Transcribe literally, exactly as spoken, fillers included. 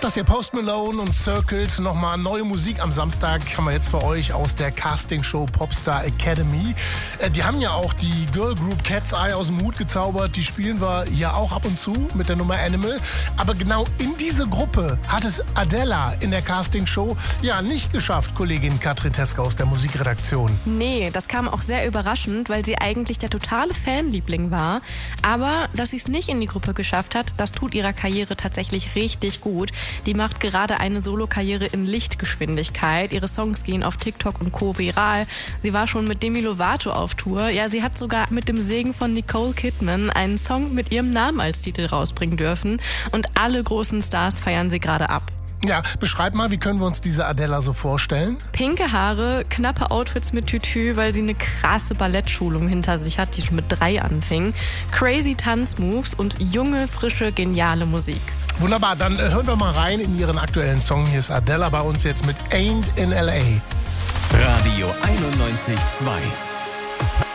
das hier, Post Malone und Circled. Nochmal neue Musik am Samstag haben wir jetzt für euch aus der Castingshow Popstar Academy. Äh, die haben ja auch die Girl Group Cat's Eye aus dem Hut gezaubert. Die spielen wir ja auch ab und zu mit der Nummer Animal. Aber genau in diese Gruppe hat es Adela in der Castingshow ja nicht geschafft, Kollegin Katrin Teske aus der Musikredaktion. Nee, das kam auch sehr überraschend, weil sie eigentlich der totale Fanliebling war. Aber dass sie es nicht in die Gruppe geschafft hat, das tut ihrer Karriere tatsächlich richtig gut. Die macht gerade eine Solokarriere in Lichtgeschwindigkeit. Ihre Songs gehen auf TikTok und Co. viral. Sie war schon mit Demi Lovato auf Tour. Ja, sie hat sogar mit dem Segen von Nicole Kidman einen Song mit ihrem Namen als Titel rausbringen dürfen. Und alle großen Stars feiern sie gerade ab. Ja, beschreib mal, wie können wir uns diese Adela so vorstellen? Pinke Haare, knappe Outfits mit Tütü, weil sie eine krasse Ballettschulung hinter sich hat, die schon mit drei anfing. Crazy Tanzmoves und junge, frische, geniale Musik. Wunderbar, dann äh, hören wir mal rein in ihren aktuellen Song. Hier ist Adela bei uns jetzt mit Ain't in L A. Radio einundneunzig Komma zwei.